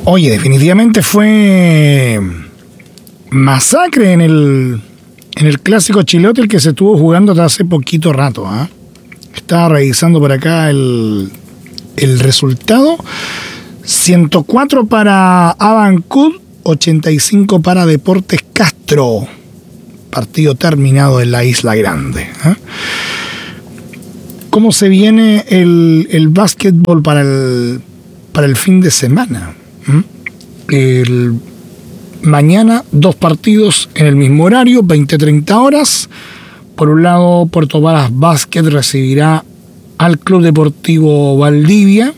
Oye, definitivamente fue masacre en el clásico chilote, el que se estuvo jugando hasta hace poquito rato. Estaba revisando por acá el resultado. 104 para Abancud, 85 para Deportes Castro. Partido terminado en la Isla Grande. ¿Cómo se viene el básquetbol para el fin de semana? Mañana 2 partidos en el mismo horario, 20-30 horas. Por un lado, Puerto Varas Básquet recibirá al Club Deportivo Valdivia,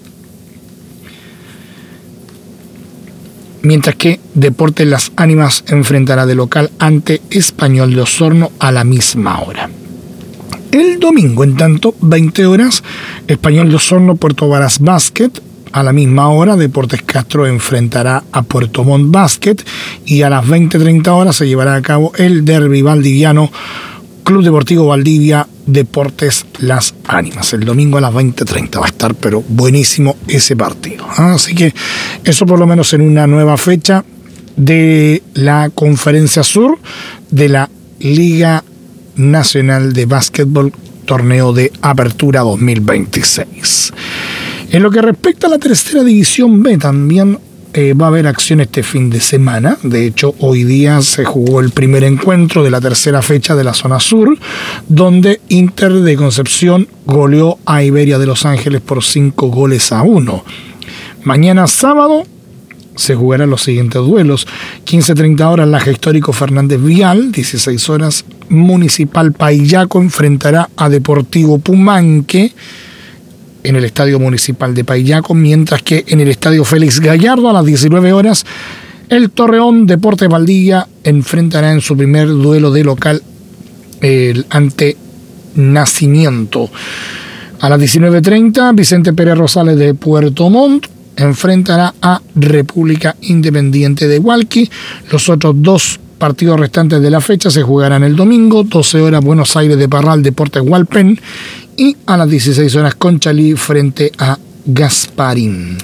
mientras que Deportes Las Ánimas enfrentará de local ante Español de Osorno a la misma hora. El domingo, en tanto, 20 horas, Español de Osorno, Puerto Varas Básquet. A la misma hora, Deportes Castro enfrentará a Puerto Montt Básquet, y a las 20-30 horas se llevará a cabo el derbi valdiviano, Club Deportivo Valdivia, Deportes Las Ánimas. El domingo a las 20:30 va a estar, pero buenísimo ese partido. Así que eso por lo menos en una nueva fecha de la Conferencia Sur de la Liga Nacional de Básquetbol, torneo de Apertura 2026. En lo que respecta a la tercera división B, también va a haber acción este fin de semana. De hecho, hoy día se jugó el primer encuentro de la tercera fecha de la zona sur, donde Inter de Concepción goleó a Iberia de Los Ángeles por 5-1. Mañana sábado se jugarán los siguientes duelos: 15:30 horas Laja Histórico Fernández Vial, 16 horas Municipal Paillaco enfrentará a Deportivo Pumanque en el Estadio Municipal de Paillaco, mientras que en el Estadio Félix Gallardo a las 19 horas el Torreón Deportes Valdivia enfrentará en su primer duelo de local ante Nacimiento. A las 19:30 Vicente Pérez Rosales de Puerto Montt enfrentará a República Independiente de Hualqui. Los otros 2 partidos restantes de la fecha se jugarán el domingo, 12 horas Buenos Aires de Parral Deportes Hualpén, y a las 16 horas Conchalí frente a Gasparín.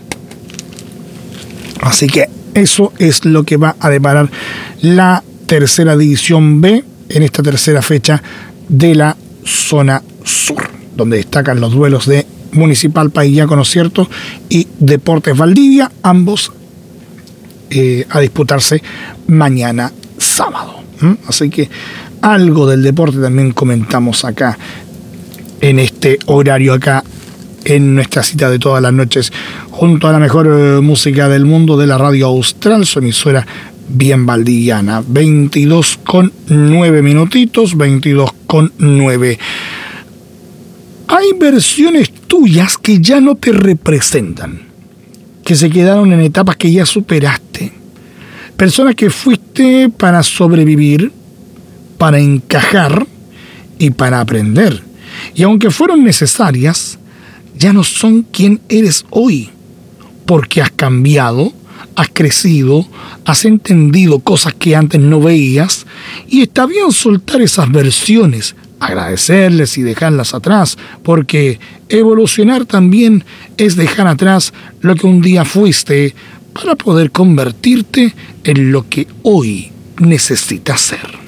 Así que eso es lo que va a deparar la tercera división B en esta tercera fecha de la zona sur, donde destacan los duelos de Municipal Paillaco, ¿no es cierto?, y Deportes Valdivia, ambos a disputarse mañana sábado. Así que algo del deporte también comentamos acá en este horario, acá en nuestra cita de todas las noches, junto a la mejor música del mundo de la radio austral, su emisora bien valdiviana. 22:09 minutitos, 22:09. Hay versiones tuyas que ya no te representan, que se quedaron en etapas que ya superaste. Personas que fuiste para sobrevivir, para encajar y para aprender. Y aunque fueron necesarias, ya no son quien eres hoy, porque has cambiado, has crecido, has entendido cosas que antes no veías, y está bien soltar esas versiones, agradecerles y dejarlas atrás, porque evolucionar también es dejar atrás lo que un día fuiste para poder convertirte en lo que hoy necesitas ser.